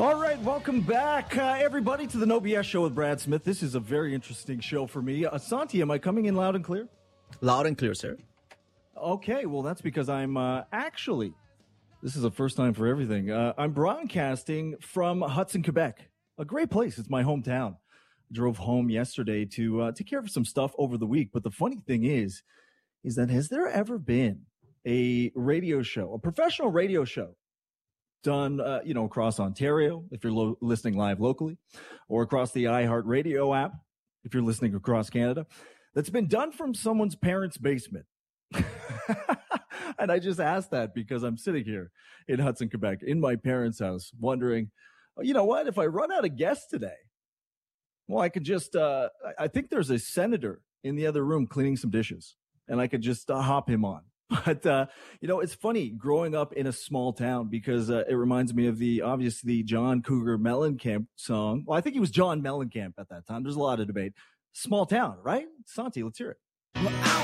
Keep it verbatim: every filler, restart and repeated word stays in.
All right, welcome back, uh, everybody, to the No B S Show with Brad Smith. This is a very interesting show for me. Uh, Santi, am I coming in loud and clear? Loud and clear, sir. Okay, well, that's because I'm uh, actually, this is the first time for everything. Uh, I'm broadcasting from Hudson, Quebec, a great place. It's my hometown. Drove home yesterday to uh, take care of some stuff over the week. But the funny thing is, is that has there ever been a radio show, a professional radio show done, uh, you know, across Ontario, if you're lo- listening live locally, or across the iHeartRadio app, if you're listening across Canada, that's been done from someone's parents' basement? And I just asked that because I'm sitting here in Hudson, Quebec, in my parents' house, wondering, oh, you know what, if I run out of guests today, well, I could just, uh, I think there's a senator in the other room cleaning some dishes, and I could just uh, hop him on. But, uh, you know, it's funny growing up in a small town because uh, it reminds me of the, obviously, John Cougar Mellencamp song. Well, I think he was John Mellencamp at that time. There's a lot of debate. Small town, right? Santi, let's hear it.